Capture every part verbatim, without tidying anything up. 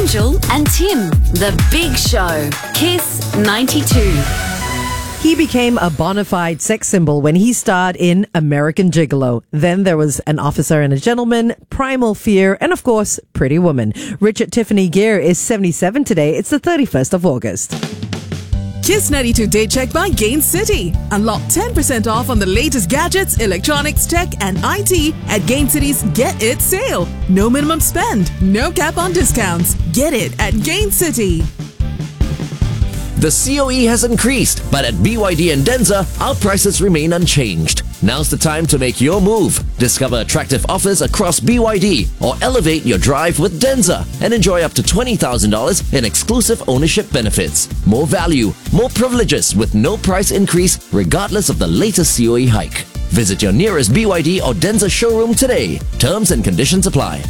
Angel and Tim. The Big Show. Kiss ninety-two. He became a bona fide sex symbol when he starred in American Gigolo. Then there was An Officer and a Gentleman, Primal Fear, and of course, Pretty Woman. Richard Tiffany Gear is seventy-seven today. It's the thirty-first of August. Kiss ninety-two Day Check by Gain City. Unlock ten percent off on the latest gadgets, electronics, tech, and I T at Gain City's Get It sale. No minimum spend, no cap on discounts. Get it at Gain City. The C O E has increased, but at B Y D and Denza, our prices remain unchanged. Now's the time to make your move. Discover attractive offers across B Y D or elevate your drive with Denza and enjoy up to twenty thousand dollars in exclusive ownership benefits. More value, more privileges with no price increase regardless of the latest C O E hike. Visit your nearest B Y D or Denza showroom today. Terms and conditions apply.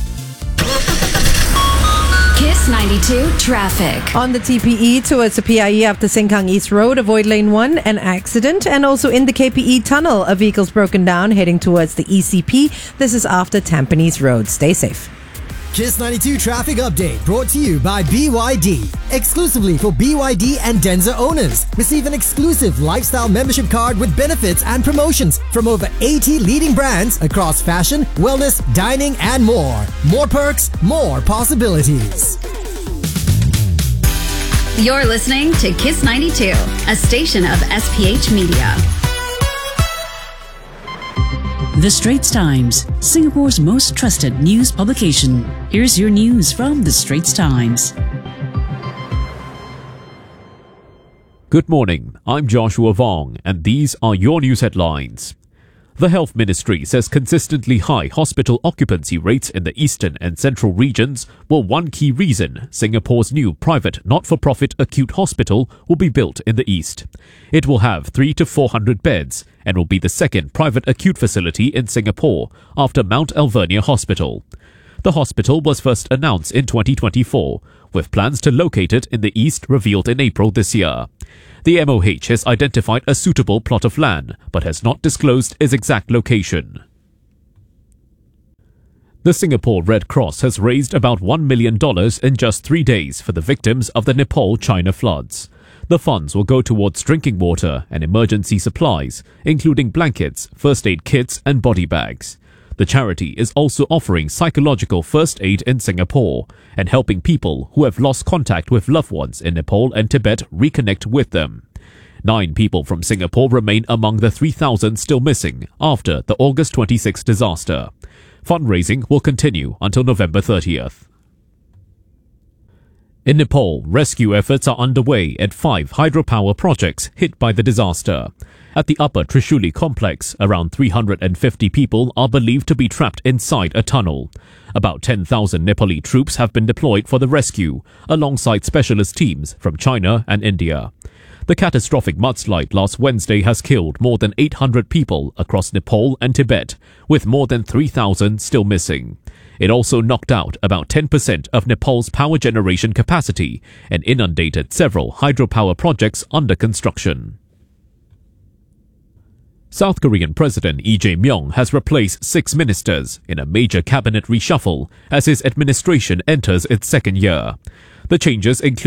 Kiss ninety-two traffic. On the T P E towards the P I E after Sengkang East Road, avoid lane one, an accident. And also in the K P E tunnel, a vehicle's broken down heading towards the E C P. This is after Tampines Road. Stay safe. Kiss ninety-two traffic update brought to you by B Y D. Exclusively for B Y D and Denza owners. Receive an exclusive lifestyle membership card with benefits and promotions from over eighty leading brands across fashion, wellness, dining, and more. More perks, more possibilities. You're listening to Kiss ninety-two, a station of S P H Media. The Straits Times, Singapore's most trusted news publication. Here's your news from The Straits Times. Good morning, I'm Joshua Vong, and these are your news headlines. The Health Ministry says consistently high hospital occupancy rates in the eastern and central regions were one key reason Singapore's new private not-for-profit acute hospital will be built in the east. It will have three to four hundred beds and will be the second private acute facility in Singapore after Mount Alvernia Hospital. The hospital was first announced in twenty twenty-four, with plans to locate it in the east revealed in April this year. The M O H has identified a suitable plot of land, but has not disclosed its exact location. The Singapore Red Cross has raised about one million dollars in just three days for the victims of the Nepal-China floods. The funds will go towards drinking water and emergency supplies, including blankets, first aid kits, and body bags. The charity is also offering psychological first aid in Singapore and helping people who have lost contact with loved ones in Nepal and Tibet reconnect with them. Nine people from Singapore remain among the three thousand still missing after the August twenty-sixth disaster. Fundraising will continue until November thirtieth. In Nepal, rescue efforts are underway at five hydropower projects hit by the disaster. At the Upper Trishuli complex, around three hundred fifty people are believed to be trapped inside a tunnel. About ten thousand Nepali troops have been deployed for the rescue, alongside specialist teams from China and India. The catastrophic mudslide last Wednesday has killed more than eight hundred people across Nepal and Tibet, with more than three thousand still missing. It also knocked out about ten percent of Nepal's power generation capacity and inundated several hydropower projects under construction. South Korean President Lee Jae-myung has replaced six ministers in a major cabinet reshuffle as his administration enters its second year. The changes include